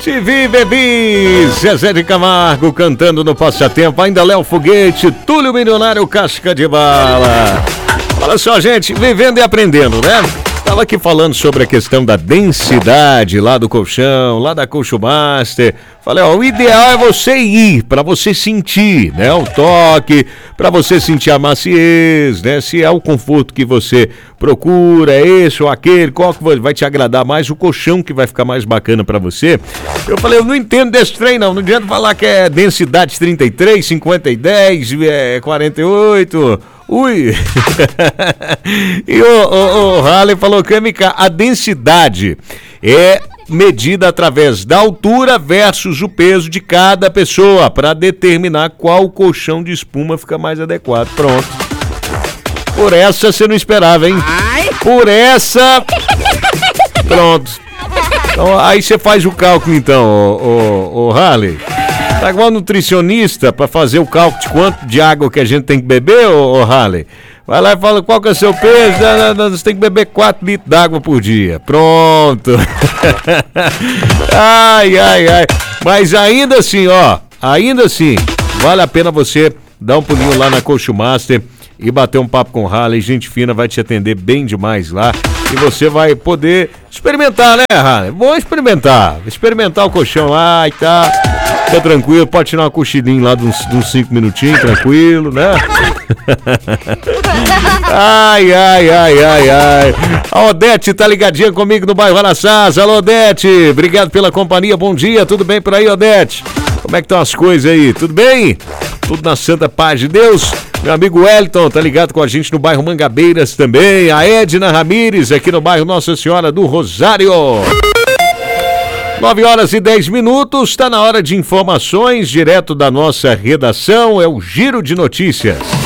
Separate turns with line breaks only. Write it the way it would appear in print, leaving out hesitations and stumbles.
Te vi, bebi! Zezé de Camargo cantando no passatempo. Ainda Léo Foguete, Túlio Milionário, Casca de Bala. Olha só, gente, vivendo e aprendendo, né? Tava aqui falando sobre a questão da densidade lá do colchão, lá da Colchão Master. Falei, ó, o ideal é você ir, para você sentir, né, o toque, para você sentir a maciez, né, se é o conforto que você procura, esse ou aquele, qual que vai te agradar mais, o colchão que vai ficar mais bacana para você. Eu falei, eu não entendo desse trem não adianta falar que é densidade 33, 50 e 10, 48... Ui! E o Halley falou que a densidade é medida através da altura versus o peso de cada pessoa para determinar qual colchão de espuma fica mais adequado. Pronto. Por essa você não esperava, hein? Por essa... Pronto. Então, aí você faz o cálculo então, o Halley. Tá igual nutricionista para fazer o cálculo de quanto de água que a gente tem que beber, ô Halley? Vai lá e fala qual que é o seu peso, você tem que beber 4 litros d'água por dia. Pronto. Ai. Mas ainda assim, vale a pena você dar um pulinho lá na Colchão Master e bater um papo com o Halley. Gente fina vai te atender bem demais lá. E você vai poder experimentar, né, Halley? Vou experimentar o colchão lá e tá tranquilo, pode tirar uma cochilinha lá de uns 5 minutinhos, tranquilo, né? Ai. A Odete tá ligadinha comigo no bairro Araçás. Alô, Odete, obrigado pela companhia, bom dia, tudo bem por aí, Odete? Como é que estão as coisas aí, tudo bem? Tudo na santa paz de Deus. Meu amigo Wellington tá ligado com a gente no bairro Mangabeiras também. A Edna Ramires aqui no bairro Nossa Senhora do Rosário. 9h10, tá na hora de informações direto da nossa redação, é o Giro de Notícias.